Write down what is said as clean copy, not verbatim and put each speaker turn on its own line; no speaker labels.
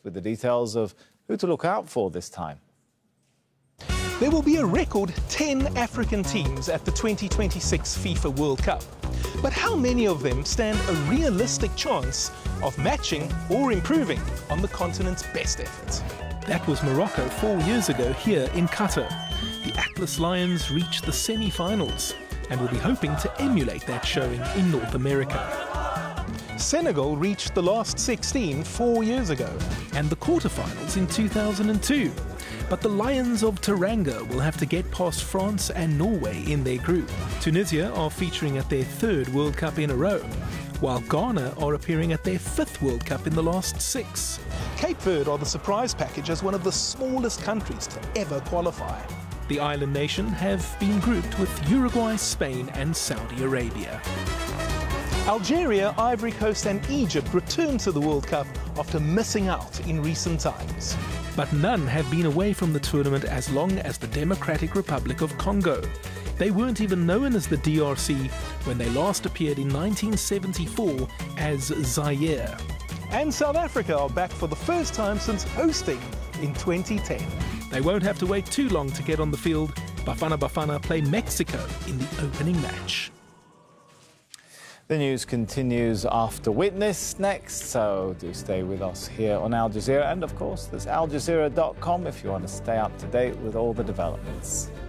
with the details of who to look out for this time.
There will be a record 10 African teams at the 2026 FIFA World Cup. But how many of them stand a realistic chance of matching or improving on the continent's best efforts? That was Morocco 4 years ago here in Qatar. The Atlas Lions reached the semi-finals and will be hoping to emulate that showing in North America. Senegal reached the last 16 4 years ago and the quarterfinals in 2002. But the Lions of Teranga will have to get past France and Norway in their group. Tunisia are featuring at their 3rd World Cup in a row, while Ghana are appearing at their 5th World Cup in the last 6. Cape Verde are the surprise package as one of the smallest countries to ever qualify. The island nation have been grouped with Uruguay, Spain and Saudi Arabia. Algeria, Ivory Coast and Egypt returned to the World Cup after missing out in recent times. But none have been away from the tournament as long as the Democratic Republic of Congo. They weren't even known as the DRC when they last appeared in 1974 as Zaire. And South Africa are back for the first time since hosting in 2010. They won't have to wait too long to get on the field. Bafana Bafana play Mexico in the opening match.
The news continues after Witness next, so do stay with us here on Al Jazeera. And of course, there's aljazeera.com if you want to stay up to date with all the developments.